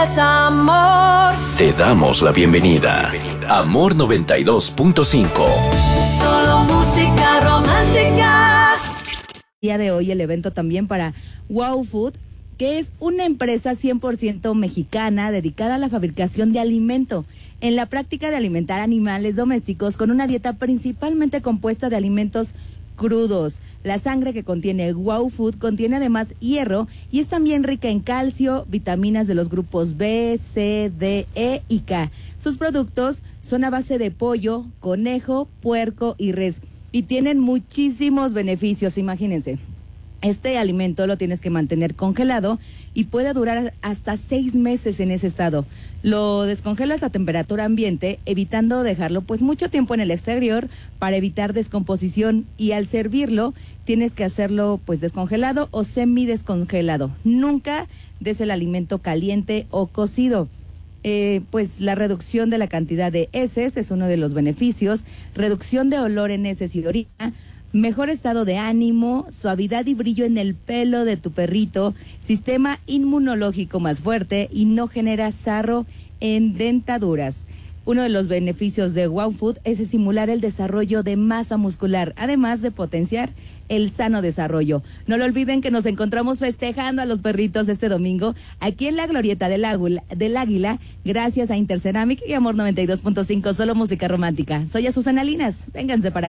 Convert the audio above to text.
Amor. Te damos la bienvenida. Amor 92.5. Solo música romántica. Día de hoy el evento también para Wow Food, que es una empresa 100% mexicana dedicada a la fabricación de alimento. En la práctica de alimentar animales domésticos con una dieta principalmente compuesta de alimentos crudos. La sangre que contiene Wow Food contiene además hierro y es también rica en calcio, vitaminas de los grupos B, C, D, E y K. Sus productos son a base de pollo, conejo, puerco y res y tienen muchísimos beneficios, imagínense. Este alimento lo tienes que mantener congelado y puede durar hasta 6 meses en ese estado. Lo descongelas a temperatura ambiente, evitando dejarlo pues mucho tiempo en el exterior para evitar descomposición, y al servirlo tienes que hacerlo pues descongelado o semidescongelado. Nunca des el alimento caliente o cocido. Pues la reducción de la cantidad de heces es uno de los beneficios, reducción de olor en heces y orina, mejor estado de ánimo, suavidad y brillo en el pelo de tu perrito, sistema inmunológico más fuerte y no genera sarro en dentaduras. Uno de los beneficios de Wow Food es estimular el desarrollo de masa muscular, además de potenciar el sano desarrollo. No lo olviden que nos encontramos festejando a los perritos este domingo aquí en la Glorieta del Águila, gracias a Interceramic y Amor 92.5, solo música romántica. Soy Azucena Linas, vénganse para